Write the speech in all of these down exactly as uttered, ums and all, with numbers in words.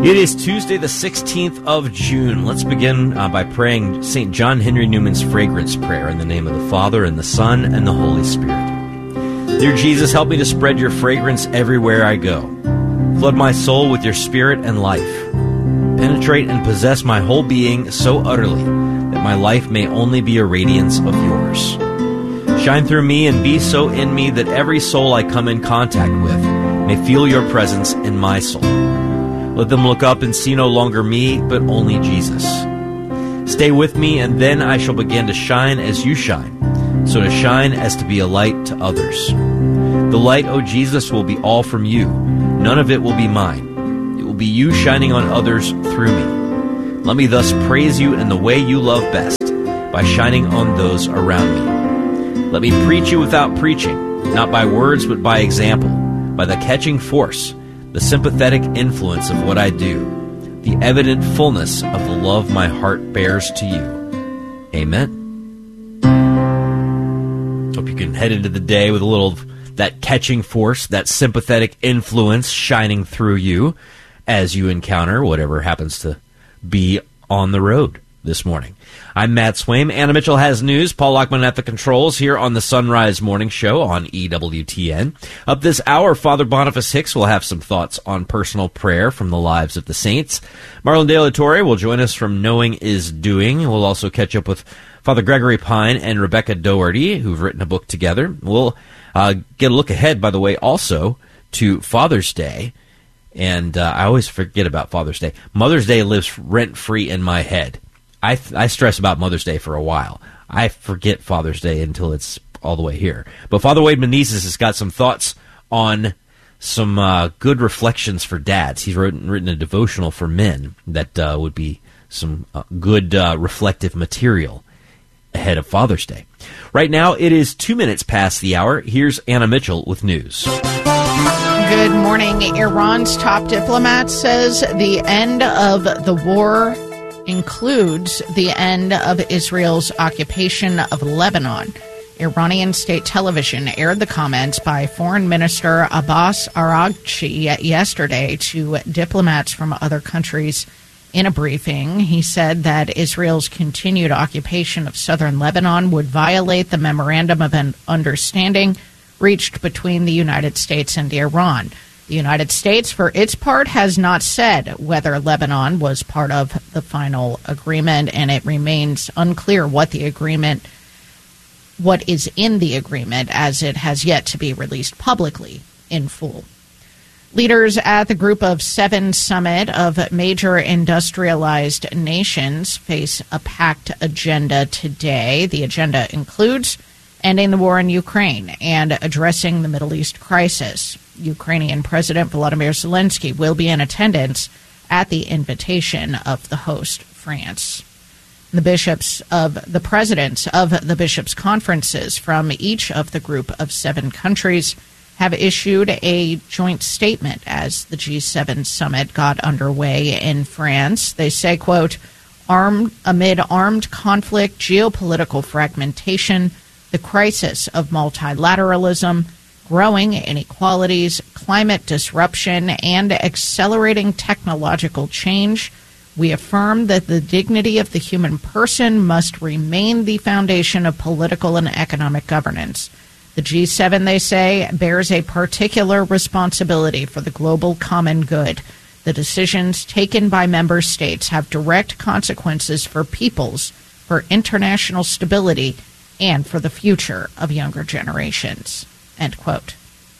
It is Tuesday, the sixteenth of June. Let's begin uh, by praying Saint John Henry Newman's fragrance prayer in the name of the Father, and the Son, and the Holy Spirit. Dear Jesus, help me to spread your fragrance everywhere I go. Flood my soul with your spirit and life. Penetrate and possess my whole being so utterly that my life may only be a radiance of yours. Shine through me and be so in me that every soul I come in contact with may feel your presence in my soul. Let them look up and see no longer me, but only Jesus. Stay with me, and then I shall begin to shine as you shine, so to shine as to be a light to others. The light, O Jesus, will be all from you. None of it will be mine. It will be you shining on others through me. Let me thus praise you in the way you love best, by shining on those around me. Let me preach you without preaching, not by words but by example, by the catching force, the sympathetic influence of what I do, the evident fullness of the love my heart bears to you. Amen. Hope you can head into the day with a little of that catching force, that sympathetic influence shining through you as you encounter whatever happens to be on the road this morning. I'm Matt Swaim. Anna Mitchell has news. Paul Lockman at the controls here on the Sunrise Morning Show on E W T N. Up this hour, Father Boniface Hicks will have some thoughts on personal prayer from the lives of the saints. Marlon De La Torre will join us from Knowing is Doing. We'll also catch up with Father Gregory Pine and Rebecca Doherty, who've written a book together. We'll uh, get a look ahead, by the way, also to Father's Day. And uh, I always forget about Father's Day. Mother's Day lives rent-free in my head. I, th- I stress about Mother's Day for a while. I forget Father's Day until it's all the way here. But Father Wade Menezes has got some thoughts on some uh, good reflections for dads. He's written, written a devotional for men that uh, would be some uh, good uh, reflective material ahead of Father's Day. Right now, it is two minutes past the hour. Here's Anna Mitchell with news. Good morning. Iran's top diplomat says the end of the war includes the end of Israel's occupation of Lebanon. Iranian state television aired the comments by Foreign Minister Abbas Araghchi yesterday to diplomats from other countries. In a briefing, he said that Israel's continued occupation of southern Lebanon would violate the Memorandum of Understanding reached between the United States and Iran. The United States, for its part, has not said whether Lebanon was part of the final agreement, and it remains unclear what the agreement, what is in the agreement, as it has yet to be released publicly in full. Leaders at the Group of Seven summit of major industrialized nations face a packed agenda today. The agenda includes ending the war in Ukraine and addressing the Middle East crisis. Ukrainian President Volodymyr Zelensky will be in attendance at the invitation of the host, France. The bishops of the presidents of the bishops' conferences from each of the Group of Seven countries have issued a joint statement as the G seven summit got underway in France. They say, quote, armed, amid armed conflict, geopolitical fragmentation, the crisis of multilateralism, growing inequalities, climate disruption, and accelerating technological change, we affirm that the dignity of the human person must remain the foundation of political and economic governance. The G seven, they say, bears a particular responsibility for the global common good. The decisions taken by member states have direct consequences for peoples, for international stability, and for the future of younger generations. End quote.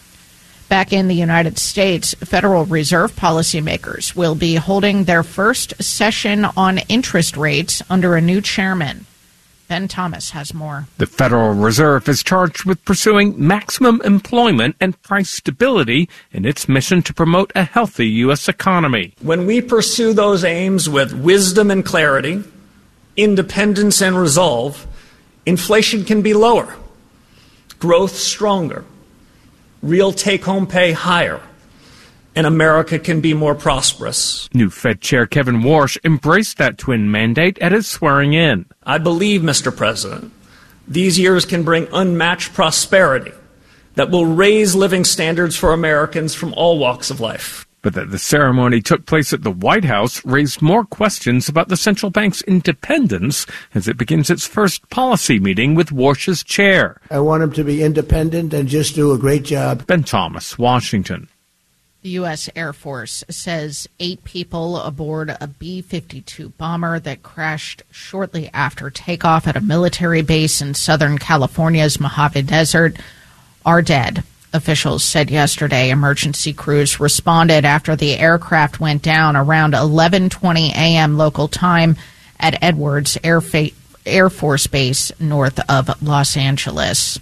Back in the United States, Federal Reserve policymakers will be holding their first session on interest rates under a new chairman. Ben Thomas has more. The Federal Reserve is charged with pursuing maximum employment and price stability in its mission to promote a healthy U S economy. When we pursue those aims with wisdom and clarity, independence and resolve, inflation can be lower, growth stronger, real take-home pay higher, and America can be more prosperous. New Fed Chair Kevin Warsh embraced that twin mandate at his swearing-in. I believe, Mister President, these years can bring unmatched prosperity that will raise living standards for Americans from all walks of life. But that the ceremony took place at the White House raised more questions about the central bank's independence as it begins its first policy meeting with Warsh's chair. I want him to be independent and just do a great job. Ben Thomas, Washington. The U S Air Force says eight people aboard a B fifty-two bomber that crashed shortly after takeoff at a military base in Southern California's Mojave Desert are dead. Officials said yesterday emergency crews responded after the aircraft went down around eleven twenty a.m. local time at Edwards Air, Fa- Air Force Base north of Los Angeles.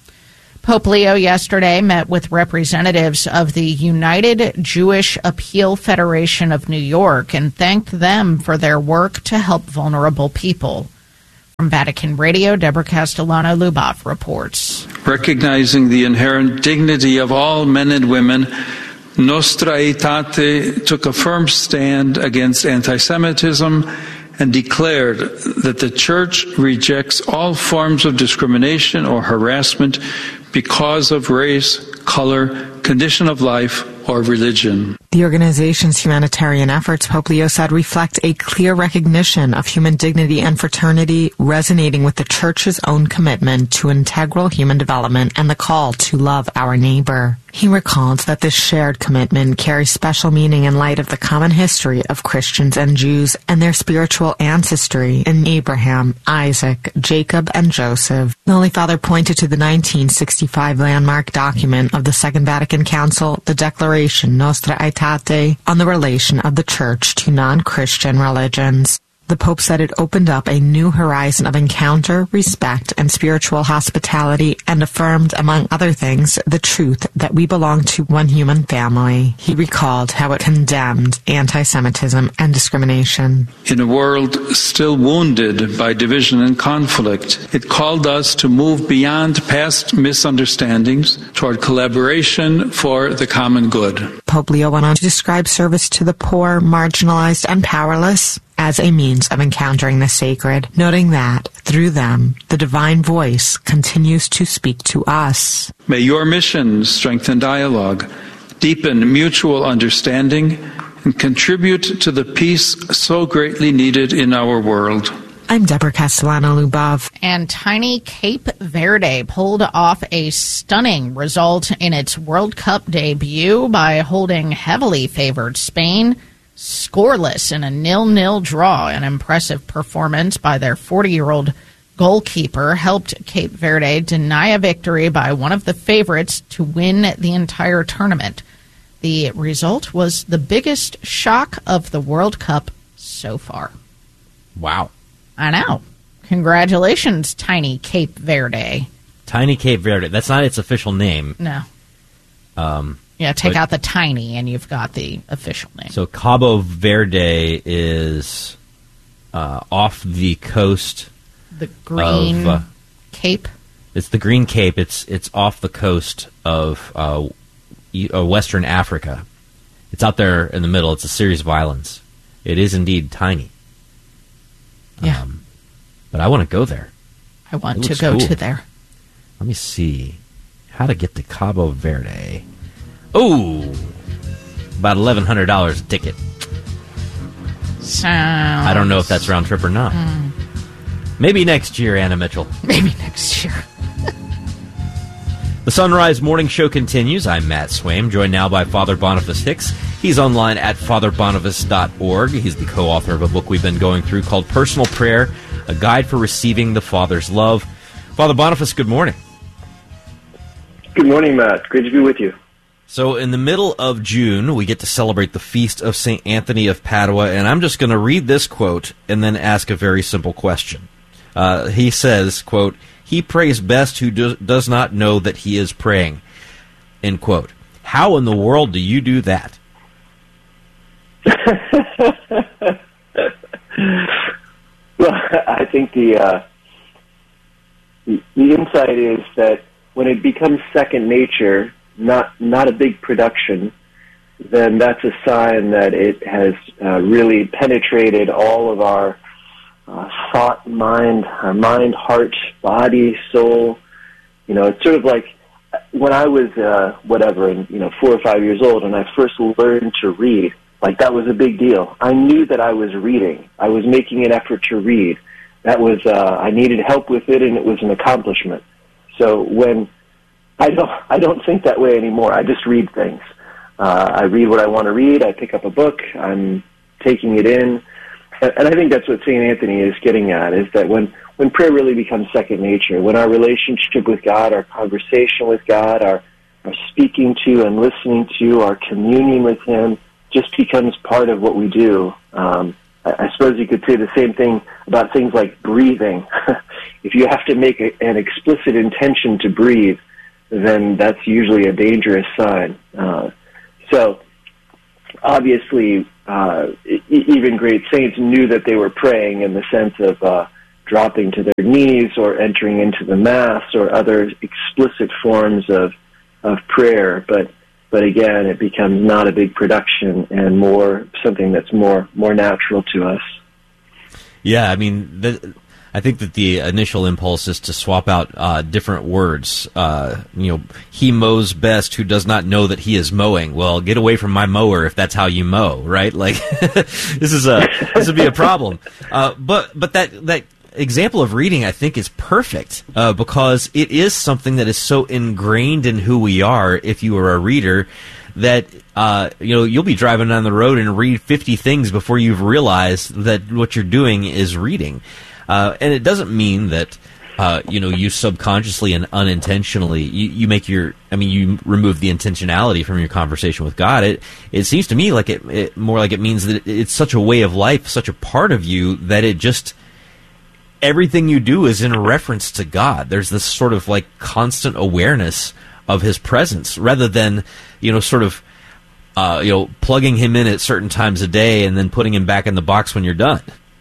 Pope Leo yesterday met with representatives of the United Jewish Appeal Federation of New York and thanked them for their work to help vulnerable people. From Vatican Radio, Deborah Castellano-Lubov reports. Recognizing the inherent dignity of all men and women, Nostra Aetate took a firm stand against anti-Semitism and declared that the Church rejects all forms of discrimination or harassment because of race, color, condition of life, or religion. The organization's humanitarian efforts, Pope Leo said, reflect a clear recognition of human dignity and fraternity, resonating with the Church's own commitment to integral human development and the call to love our neighbor. He recalled that this shared commitment carries special meaning in light of the common history of Christians and Jews and their spiritual ancestry in Abraham, Isaac, Jacob, and Joseph. The Holy Father pointed to the nineteen sixty-five landmark document of the Second Vatican Council, the Declaration Nostra Aetate, on the relation of the Church to non-Christian religions. The Pope said it opened up a new horizon of encounter, respect, and spiritual hospitality, and affirmed, among other things, the truth that we belong to one human family. He recalled how it condemned anti-Semitism and discrimination. In a world still wounded by division and conflict, it called us to move beyond past misunderstandings toward collaboration for the common good. Pope Leo went on to describe service to the poor, marginalized, and powerless as a means of encountering the sacred, noting that, through them, the divine voice continues to speak to us. May your mission strengthen dialogue, deepen mutual understanding, and contribute to the peace so greatly needed in our world. I'm Deborah Castellano-Lubov. And tiny Cape Verde pulled off a stunning result in its World Cup debut by holding heavily favored Spain scoreless in a nil-nil draw. An impressive performance by their forty-year-old goalkeeper helped Cape Verde deny a victory by one of the favorites to win the entire tournament. The result was the biggest shock of the World Cup so far. Wow. I know. Congratulations, Tiny Cape Verde. Tiny Cape Verde. That's not its official name. No. Um, yeah, take but, out the tiny and you've got the official name. So Cabo Verde is uh, off the coast. The Green of, uh, Cape? It's the Green Cape. It's it's off the coast of uh, e- uh, Western Africa. It's out there in the middle. It's a series of islands. It is indeed tiny. Yeah. Um, but I want to go there. I want It to looks go cool. to there. Let me see how to get to Cabo Verde. Oh, about eleven hundred dollars a ticket. Sounds... I don't know if that's round trip or not. Mm. Maybe next year, Anna Mitchell. Maybe next year. The Sunrise Morning Show continues. I'm Matt Swaim, joined now by Father Boniface Hicks. He's online at father boniface dot org. He's the co-author of a book we've been going through called Personal Prayer, A Guide for Receiving the Father's Love. Father Boniface, good morning. Good morning, Matt. Great to be with you. So in the middle of June, we get to celebrate the feast of Saint Anthony of Padua, and I'm just going to read this quote and then ask a very simple question. Uh, he says, quote, "He prays best who do, does not know that he is praying," end quote. How in the world do you do that? Well, I think the, uh, the the insight is that when it becomes second nature, not not a big production, then that's a sign that it has uh, really penetrated all of our uh, thought, mind, our mind, heart, body, soul. You know, it's sort of like when I was uh, whatever, you know, four or five years old, and I first learned to read, like that was a big deal. I knew that I was reading. I was making an effort to read. That was uh, I needed help with it, and it was an accomplishment. So when I don't, I don't think that way anymore. I just read things. Uh, I read what I want to read. I pick up a book. I'm taking it in, and, and I think that's what Saint Anthony is getting at: is that when when prayer really becomes second nature, when our relationship with God, our conversation with God, our our speaking to and listening to, our communion with Him, just becomes part of what we do. Um, I, I suppose you could say the same thing about things like breathing. If you have to make a, an explicit intention to breathe, then that's usually a dangerous sign. Uh, so, obviously, uh, e- even great saints knew that they were praying in the sense of uh, dropping to their knees or entering into the Mass or other explicit forms of of prayer. But but again, it becomes not a big production and more something that's more more natural to us. Yeah, I mean, the, I think that the initial impulse is to swap out uh, different words. Uh, you know, he mows best who does not know that he is mowing. Well, get away from my mower if that's how you mow, right? Like, this is a this would be a problem. Uh, but but that that example of reading, I think, is perfect uh, because it is something that is so ingrained in who we are. If you are a reader, that uh, you know, you'll be driving down the road and read fifty things before you've realized that what you're doing is reading. Uh, and it doesn't mean that, uh, you know, you subconsciously and unintentionally, you, you make your, I mean, you remove the intentionality from your conversation with God. It it seems to me like it, it more like it means that it's such a way of life, such a part of you, that it just, everything you do is in reference to God. There's this sort of like constant awareness of His presence, rather than, you know, sort of, uh, you know, plugging Him in at certain times a day and then putting Him back in the box when you're done.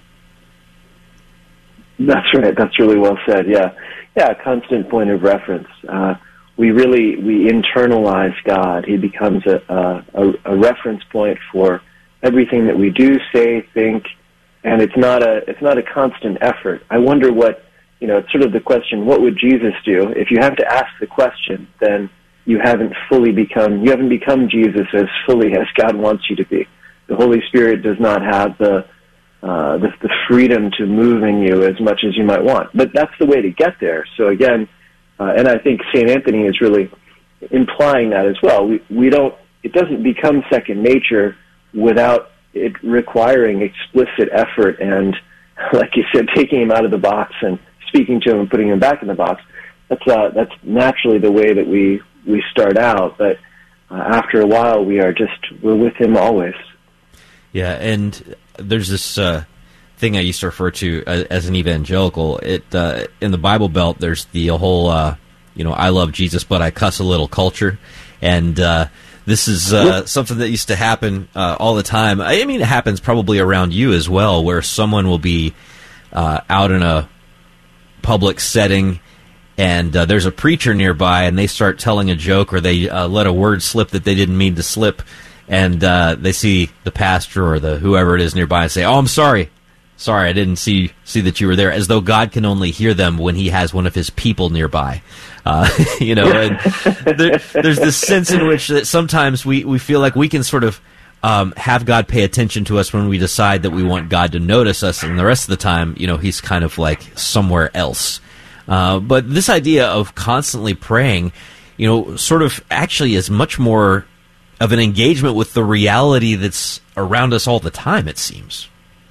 That's right. That's really well said. Yeah, yeah. A constant point of reference. Uh, we really we internalize God. He becomes a, a a reference point for everything that we do, say, think, and it's not a it's not a constant effort. I wonder what, you know. It's sort of the question: what would Jesus do? If you have to ask the question, then you haven't fully become you haven't become Jesus as fully as God wants you to be. The Holy Spirit does not have the Uh, the, the freedom to move in you as much as you might want. But that's the way to get there. So again, uh, and I think Saint Anthony is really implying that as well. We, we don't, it doesn't become second nature without it requiring explicit effort and, like you said, taking him out of the box and speaking to him and putting him back in the box. That's, uh, that's naturally the way that we, we start out. But uh, after a while, we are just, we're with him always. Yeah, and there's this uh, thing I used to refer to as, as an evangelical. It uh, in the Bible Belt, there's the whole, uh, you know, I love Jesus, but I cuss a little culture. And uh, this is uh, something that used to happen uh, all the time. I mean, it happens probably around you as well, where someone will be uh, out in a public setting, and uh, there's a preacher nearby, and they start telling a joke, or they uh, let a word slip that they didn't mean to slip. And uh, they see the pastor or the whoever it is nearby and say, "Oh, I'm sorry, sorry, I didn't see see that you were there," as though God can only hear them when He has one of His people nearby. Uh, you know, and there, there's this sense in which that sometimes we, we feel like we can sort of um, have God pay attention to us when we decide that we want God to notice us, and the rest of the time, you know, He's kind of like somewhere else. Uh, but this idea of constantly praying, you know, sort of actually is much more of an engagement with the reality that's around us all the time, it seems.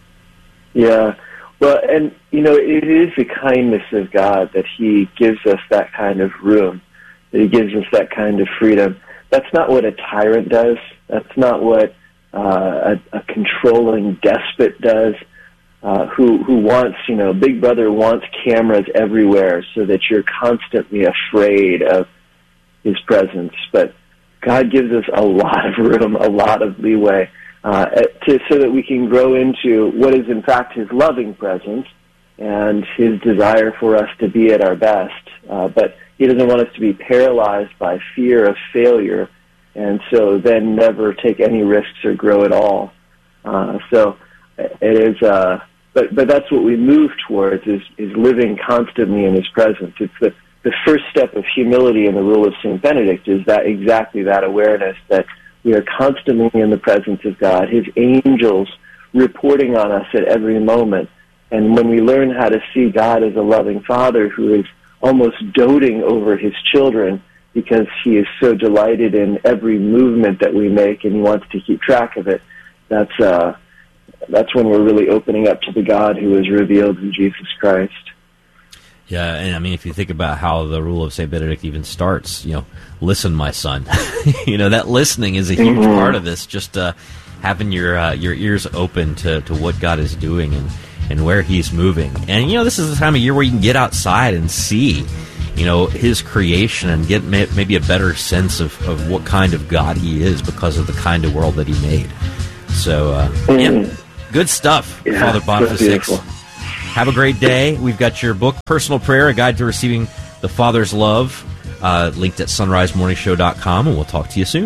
Yeah. Well, and, you know, it is the kindness of God that He gives us that kind of room, that He gives us that kind of freedom. That's not what a tyrant does. That's not what uh, a, a controlling despot does, uh, who, who wants, you know, Big Brother wants cameras everywhere so that you're constantly afraid of His presence. But God gives us a lot of room, a lot of leeway, uh, to, so that we can grow into what is, in fact, His loving presence and His desire for us to be at our best. Uh, but He doesn't want us to be paralyzed by fear of failure, and so then never take any risks or grow at all. Uh, so it is, uh, but but that's what we move towards, is is living constantly in His presence. It's the the first step of humility in the rule of Saint Benedict is that exactly that awareness that we are constantly in the presence of God, his angels reporting on us at every moment. And when we learn how to see God as a loving father who is almost doting over his children because he is so delighted in every movement that we make and he wants to keep track of it, that's uh, that's when we're really opening up to the God who is revealed in Jesus Christ. Yeah, and I mean, if you think about how the rule of Saint Benedict even starts, you know, listen, my son. You know, that listening is a huge mm-hmm. part of this, just uh, having your uh, your ears open to, to what God is doing and, and where he's moving. And, you know, this is the time of year where you can get outside and see, you know, his creation and get may, maybe a better sense of, of what kind of God he is because of the kind of world that he made. So, uh, mm-hmm. yeah, good stuff, yeah, Father Boniface six. Have a great day. We've got your book, Personal Prayer, A Guide to Receiving the Father's Love, uh, linked at sunrise morning show dot com, and we'll talk to you soon.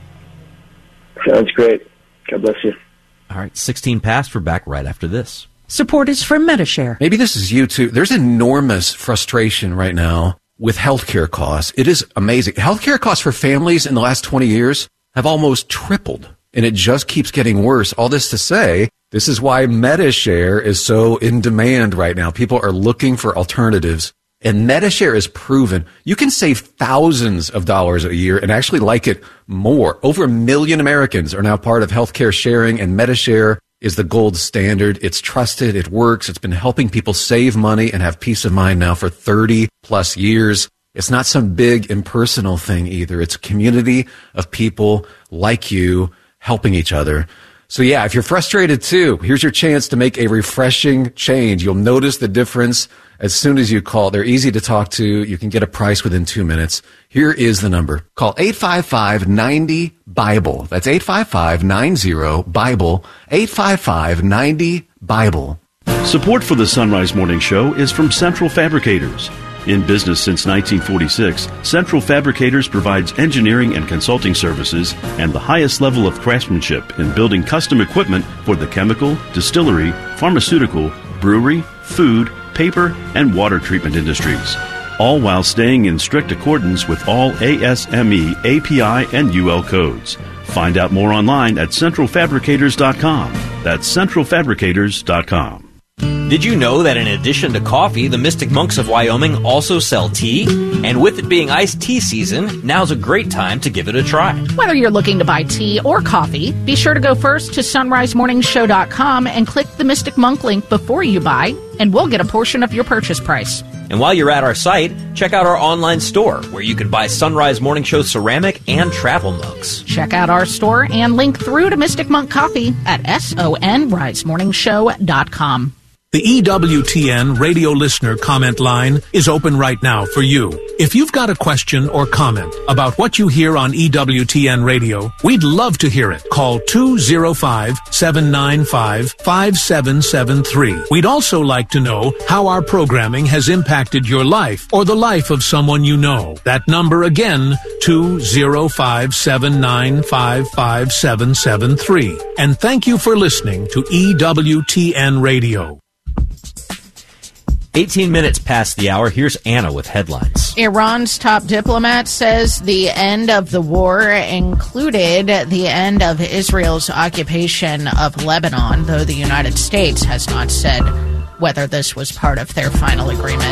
Sounds great. God bless you. All right, sixteen past. We're back right after this. Support is from Medi-Share. Maybe this is you, too. There's enormous frustration right now with healthcare costs. It is amazing. Healthcare costs for families in the last twenty years have almost tripled, and it just keeps getting worse. All this to say, this is why Medi-Share is so in demand right now. People are looking for alternatives, and Medi-Share is proven you can save thousands of dollars a year and actually like it more. Over a million Americans are now part of healthcare sharing, and Medi-Share is the gold standard. It's trusted. It works. It's been helping people save money and have peace of mind now for thirty plus years. It's not some big impersonal thing either. It's a community of people like you helping each other. So yeah, if you're frustrated too, here's your chance to make a refreshing change. You'll notice the difference as soon as you call. They're easy to talk to. You can get a price within two minutes. Here is the number. Call eight five five, nine zero, BIBLE. That's eight five five, nine zero, BIBLE. eight five five, nine zero, BIBLE. Support for the Sunrise Morning Show is from Central Fabricators. In business since nineteen forty-six, Central Fabricators provides engineering and consulting services and the highest level of craftsmanship in building custom equipment for the chemical, distillery, pharmaceutical, brewery, food, paper, and water treatment industries, all while staying in strict accordance with all A S M E, A P I, and U L codes. Find out more online at central fabricators dot com. That's central fabricators dot com. Did you know that in addition to coffee, the Mystic Monks of Wyoming also sell tea? And with it being iced tea season, now's a great time to give it a try. Whether you're looking to buy tea or coffee, be sure to go first to sunrise morning show dot com and click the Mystic Monk link before you buy, and we'll get a portion of your purchase price. And while you're at our site, check out our online store, where you can buy Sunrise Morning Show ceramic and travel mugs. Check out our store and link through to Mystic Monk Coffee at sunrise morning show dot com. The E W T N radio listener comment line is open right now for you. If you've got a question or comment about what you hear on E W T N radio, we'd love to hear it. Call two oh five, seven nine five, five seven seven three. We'd also like to know how our programming has impacted your life or the life of someone you know. That number again, two oh five, seven nine five, five seven seven three. And thank you for listening to E W T N radio. eighteen minutes past the hour. Here's Anna with headlines. Iran's top diplomat says the end of the war included the end of Israel's occupation of Lebanon, though the United States has not said whether this was part of their final agreement.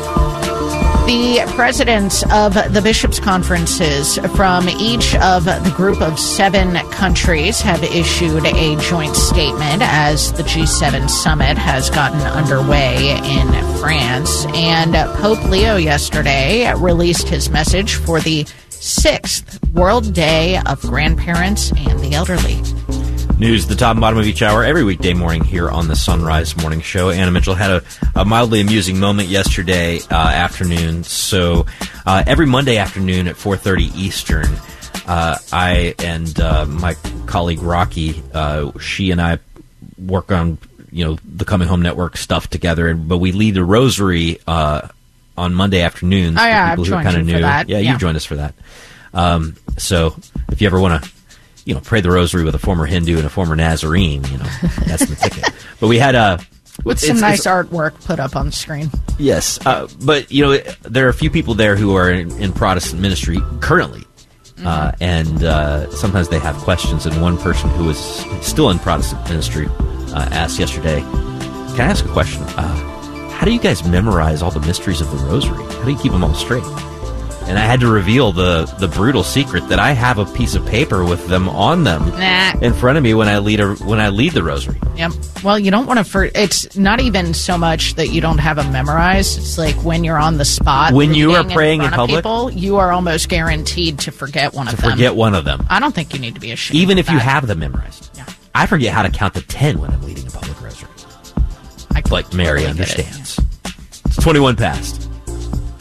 The presidents of the bishops' conferences from each of the group of seven countries have issued a joint statement as the G seven summit has gotten underway in France. And Pope Leo yesterday released his message for the sixth World Day of Grandparents and the Elderly. News, the top and bottom of each hour, every weekday morning here on the Sunrise Morning Show. Anna Mitchell had a, a mildly amusing moment yesterday uh, afternoon. So uh, every Monday afternoon at four thirty Eastern, uh, I and uh, my colleague Rocky, uh, she and I work on, you know, the Coming Home Network stuff together. But we lead a rosary uh, on Monday afternoons. Oh yeah, I've joined you new. for that. Yeah, yeah, you joined us for that. Um, so if you ever want to, you know, pray the rosary with a former Hindu and a former Nazarene, you know, that's the ticket. But we had a With some It's- nice it's- artwork put up on the screen. Yes, uh, but you know there are a few people there who are in, in Protestant ministry currently, Mm-hmm. uh, and uh, sometimes they have questions. And one person who is still in Protestant ministry uh, asked yesterday, "Can I ask a question? Uh, how do you guys memorize all the mysteries of the Rosary? How do you keep them all straight?" And I had to reveal the the brutal secret that I have a piece of paper with them on them Nah. in front of me when I lead a, when I lead the Rosary. Yep. Well, you don't want to. For it's not even so much that you don't have them memorized. It's like when you're on the spot, When you are reading praying in front of public? people, you are almost guaranteed to forget one To of them. forget one of them, I don't think you need to be ashamed. even of if you that. have them memorized. Yeah. I forget how to count to ten when I'm leading a public Rosary. I But Mary totally get it. understands. It's twenty-one past.